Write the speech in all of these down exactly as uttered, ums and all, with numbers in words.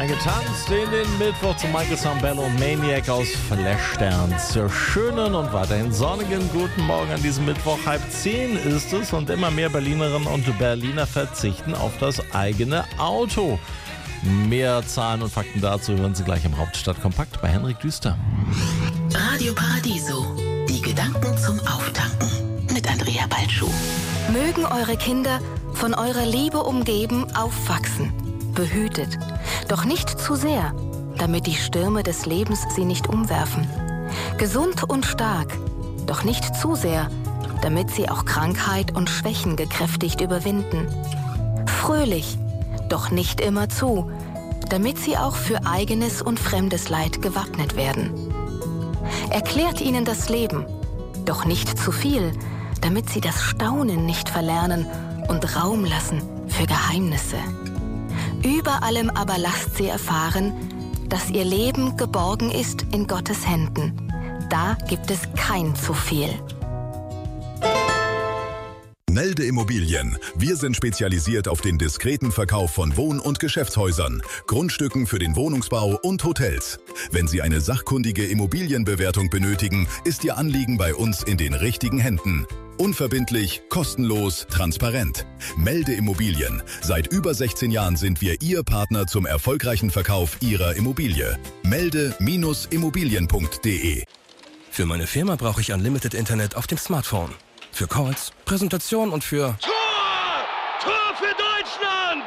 eingetanzt in den Mittwoch zu Michael Sambello und Maniac aus Flashdance. Zur schönen und weiterhin sonnigen guten Morgen an diesem Mittwoch. Halb zehn ist es und immer mehr Berlinerinnen und Berliner verzichten auf das eigene Auto. Mehr Zahlen und Fakten dazu hören Sie gleich im Hauptstadtkompakt bei Henrik Düster. Radio Paradiso. Die Gedanken zum Auftanken mit Andrea Balschuh. Mögen eure Kinder von eurer Liebe umgeben aufwachsen, behütet, doch nicht zu sehr, damit die Stürme des Lebens sie nicht umwerfen. Gesund und stark, doch nicht zu sehr, damit sie auch Krankheit und Schwächen gekräftigt überwinden. Fröhlich, doch nicht immer zu, damit sie auch für eigenes und fremdes Leid gewappnet werden. Erklärt ihnen das Leben, doch nicht zu viel, damit sie das Staunen nicht verlernen und Raum lassen für Geheimnisse. Über allem aber lasst sie erfahren, dass ihr Leben geborgen ist in Gottes Händen. Da gibt es kein zu viel. Melde Immobilien. Wir sind spezialisiert auf den diskreten Verkauf von Wohn- und Geschäftshäusern, Grundstücken für den Wohnungsbau und Hotels. Wenn Sie eine sachkundige Immobilienbewertung benötigen, ist Ihr Anliegen bei uns in den richtigen Händen. Unverbindlich, kostenlos, transparent. Melde Immobilien. Seit über sechzehn Jahren sind wir Ihr Partner zum erfolgreichen Verkauf Ihrer Immobilie. Melde Immobilien punkt de. Für meine Firma brauche ich Unlimited Internet auf dem Smartphone. Für Calls, Präsentation und für... Tor! Tor für Deutschland!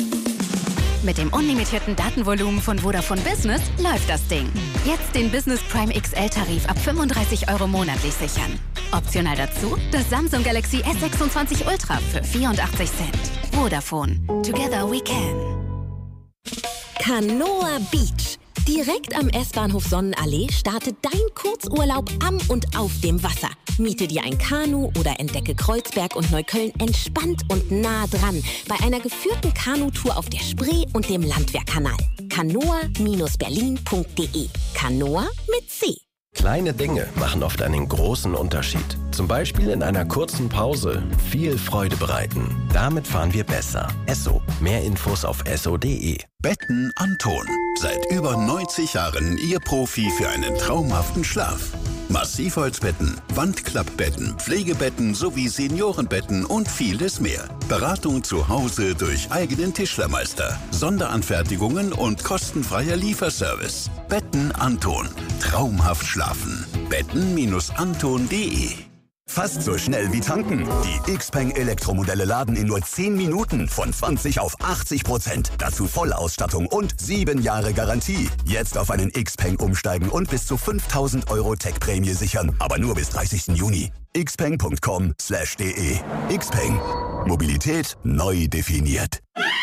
Mit dem unlimitierten Datenvolumen von Vodafone Business läuft das Ding. Jetzt den Business Prime X L-Tarif ab fünfunddreißig Euro monatlich sichern. Optional dazu das Samsung Galaxy S sechsundzwanzig Ultra für vierundachtzig Cent. Vodafone. Together we can. Kanoa Beach. Direkt am S-Bahnhof Sonnenallee startet dein Kurzurlaub am und auf dem Wasser. Miete dir ein Kanu oder entdecke Kreuzberg und Neukölln entspannt und nah dran bei einer geführten Kanutour auf der Spree und dem Landwehrkanal. kanoa Berlin punkt de. Kanoa mit C. Kleine Dinge machen oft einen großen Unterschied. Zum Beispiel in einer kurzen Pause viel Freude bereiten. Damit fahren wir besser. Esso. Mehr Infos auf esso punkt de. Betten Anton. Seit über neunzig Jahren Ihr Profi für einen traumhaften Schlaf. Massivholzbetten, Wandklappbetten, Pflegebetten sowie Seniorenbetten und vieles mehr. Beratung zu Hause durch eigenen Tischlermeister, Sonderanfertigungen und kostenfreier Lieferservice. Betten Anton. Traumhaft schlafen. Betten Anton punkt de. Fast so schnell wie tanken. Die Xpeng Elektromodelle laden in nur zehn Minuten von zwanzig auf achtzig Prozent. Dazu Vollausstattung und sieben Jahre Garantie. Jetzt auf einen Xpeng umsteigen und bis zu fünftausend Euro Tech-Prämie sichern. Aber nur bis dreißigsten Juni. xpeng punkt com slash de. Xpeng. Mobilität neu definiert.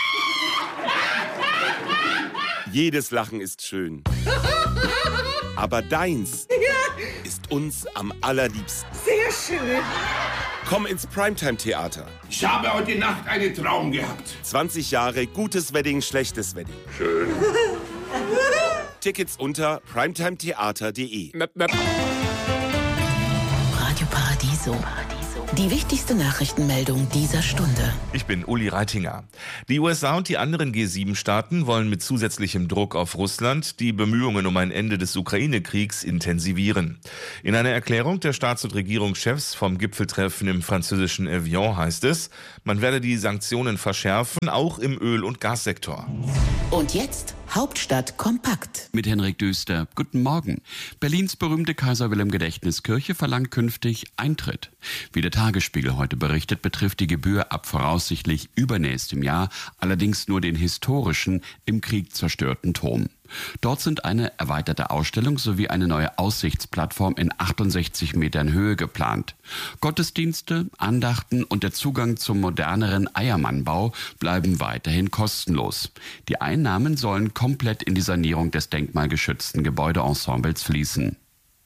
Jedes Lachen ist schön. Aber deins ist uns am allerliebsten. Sehr schön. Komm ins Primetime-Theater. Ich habe heute Nacht einen Traum gehabt. zwanzig Jahre gutes Wedding, schlechtes Wedding. Schön. Tickets unter primetimetheater punkt de. Radio Paradiso. Die wichtigste Nachrichtenmeldung dieser Stunde. Ich bin Uli Reitinger. Die U S A und die anderen G sieben Staaten wollen mit zusätzlichem Druck auf Russland die Bemühungen um ein Ende des Ukraine-Kriegs intensivieren. In einer Erklärung der Staats- und Regierungschefs vom Gipfeltreffen im französischen Evian heißt es, man werde die Sanktionen verschärfen, auch im Öl- und Gassektor. Und jetzt Hauptstadt kompakt. Mit Henrik Düster. Guten Morgen. Berlins berühmte Kaiser-Wilhelm-Gedächtniskirche verlangt künftig Eintritt. Wie der Tagesspiegel heute berichtet, betrifft die Gebühr ab voraussichtlich übernächstem Jahr allerdings nur den historischen, im Krieg zerstörten Turm. Dort sind eine erweiterte Ausstellung sowie eine neue Aussichtsplattform in achtundsechzig Metern Höhe geplant. Gottesdienste, Andachten und der Zugang zum moderneren Eiermannbau bleiben weiterhin kostenlos. Die Einnahmen sollen komplett in die Sanierung des denkmalgeschützten Gebäudeensembles fließen.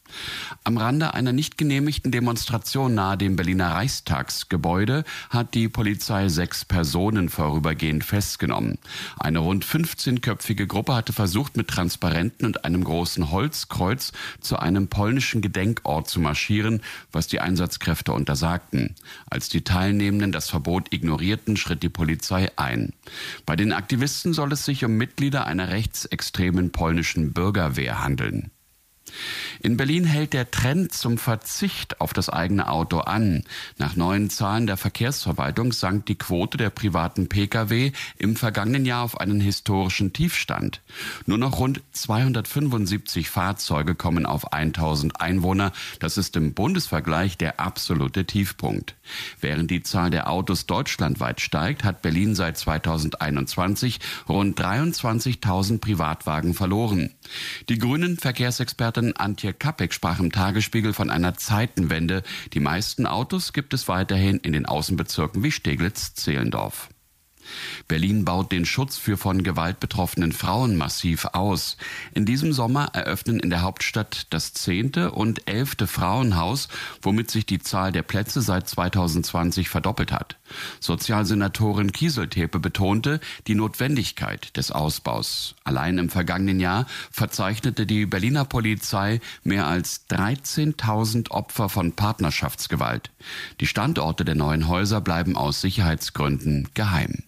Am Rande einer nicht genehmigten Demonstration nahe dem Berliner Reichstagsgebäude hat die Polizei sechs Personen vorübergehend festgenommen. Eine rund fünfzehnköpfige Gruppe hatte versucht, mit Transparenten und einem großen Holzkreuz zu einem polnischen Gedenkort zu marschieren, was die Einsatzkräfte untersagten. Als die Teilnehmenden das Verbot ignorierten, schritt die Polizei ein. Bei den Aktivisten soll es sich um Mitglieder einer rechtsextremen polnischen Bürgerwehr handeln. In Berlin hält der Trend zum Verzicht auf das eigene Auto an. Nach neuen Zahlen der Verkehrsverwaltung sank die Quote der privaten Pkw im vergangenen Jahr auf einen historischen Tiefstand. Nur noch rund zweihundertfünfundsiebzig Fahrzeuge kommen auf tausend Einwohner. Das ist im Bundesvergleich der absolute Tiefpunkt. Während die Zahl der Autos deutschlandweit steigt, hat Berlin seit zweitausendeinundzwanzig rund dreiundzwanzigtausend Privatwagen verloren. Die grünen Verkehrsexpertin Antje Kappek sprach im Tagesspiegel von einer Zeitenwende. Die meisten Autos gibt es weiterhin in den Außenbezirken wie Steglitz-Zehlendorf. Berlin baut den Schutz für von Gewalt betroffenen Frauen massiv aus. In diesem Sommer eröffnen in der Hauptstadt das zehnte und elfte Frauenhaus, womit sich die Zahl der Plätze seit zweitausendzwanzig verdoppelt hat. Sozialsenatorin Kieseltepe betonte die Notwendigkeit des Ausbaus. Allein im vergangenen Jahr verzeichnete die Berliner Polizei mehr als dreizehntausend Opfer von Partnerschaftsgewalt. Die Standorte der neuen Häuser bleiben aus Sicherheitsgründen geheim.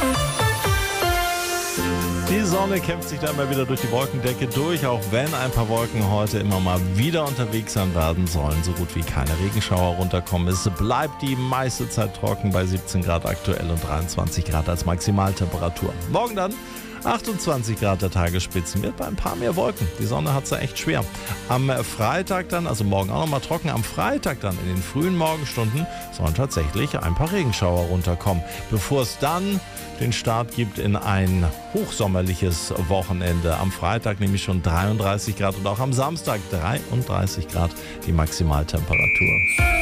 Die Sonne kämpft sich da immer wieder durch die Wolkendecke durch, auch wenn ein paar Wolken heute immer mal wieder unterwegs sein werden sollen. So gut wie keine Regenschauer runterkommen. Es bleibt die meiste Zeit trocken bei siebzehn Grad aktuell und dreiundzwanzig Grad als Maximaltemperatur. Morgen dann achtundzwanzig Grad der Tagesspitze mit bei ein paar mehr Wolken. Die Sonne hat es ja echt schwer. Am Freitag dann, also morgen auch nochmal trocken, am Freitag dann in den frühen Morgenstunden sollen tatsächlich ein paar Regenschauer runterkommen, bevor es dann den Start gibt in ein hochsommerliches Wochenende. Am Freitag nämlich schon dreiunddreißig Grad und auch am Samstag dreiunddreißig Grad die Maximaltemperatur.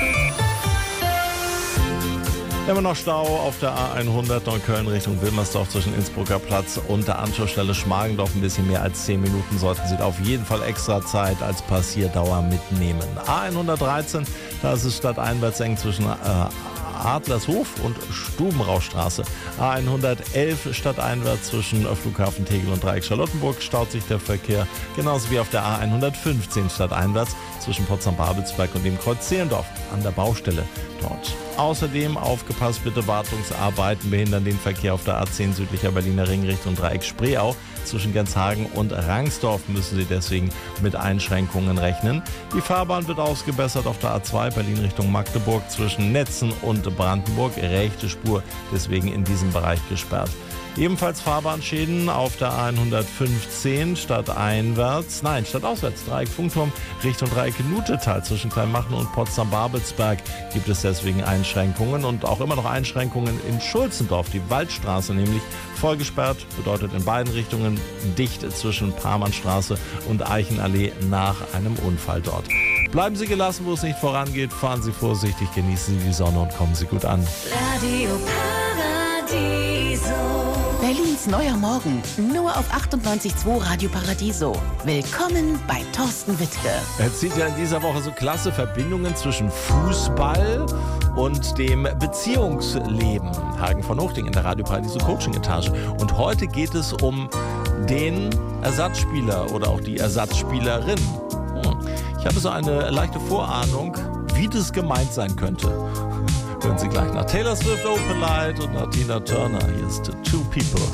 Immer noch Stau auf der A hundert Neukölln Richtung Wilmersdorf zwischen Innsbrucker Platz und der Anschlussstelle Schmargendorf. Ein bisschen mehr als zehn Minuten sollten Sie da auf jeden Fall extra Zeit als Passierdauer mitnehmen. A hundertdreizehn, da ist es stadteinwärts eng zwischen äh, Adlershof und Stubenraustraße. A hundertelf stadteinwärts zwischen Flughafen Tegel und Dreieck Charlottenburg staut sich der Verkehr, genauso wie auf der A hundertfünfzehn stadteinwärts zwischen Potsdam-Babelsberg und dem Kreuz Zehlendorf an der Baustelle dort. Außerdem aufgepasst, bitte Wartungsarbeiten behindern den Verkehr auf der A zehn südlicher Berliner Ring Richtung Dreieck Spreeau. Zwischen Genshagen und Rangsdorf müssen Sie deswegen mit Einschränkungen rechnen. Die Fahrbahn wird ausgebessert auf der A zwei Berlin Richtung Magdeburg zwischen Netzen und Brandenburg. Rechte Spur deswegen in diesem Bereich gesperrt. Ebenfalls Fahrbahnschäden auf der A hundertfünfzehn stadteinwärts, nein, stadtauswärts, Dreieck Funkturm Richtung Dreieck Nutetal zwischen Kleinmachen und Potsdam-Babelsberg gibt es deswegen Einschränkungen und auch immer noch Einschränkungen in Schulzendorf, die Waldstraße nämlich voll gesperrt, bedeutet in beiden Richtungen dicht zwischen Parmannstraße und Eichenallee nach einem Unfall dort. Bleiben Sie gelassen, wo es nicht vorangeht, fahren Sie vorsichtig, genießen Sie die Sonne und kommen Sie gut an. Radio Paradiso. Berlins neuer Morgen, nur auf achtundneunzig Komma zwei Radio Paradiso. Willkommen bei Thorsten Wittke. Er zieht ja in dieser Woche so klasse Verbindungen zwischen Fußball und dem Beziehungsleben. Hagen von Hochding in der Radio Paradiso Coaching-Etage. Und heute geht es um den Ersatzspieler oder auch die Ersatzspielerin. Hm. Ich habe so eine leichte Vorahnung, wie das gemeint sein könnte. Hören Sie gleich nach Taylor Swift, Open Light und nach Tina Turner. Hier ist Two People.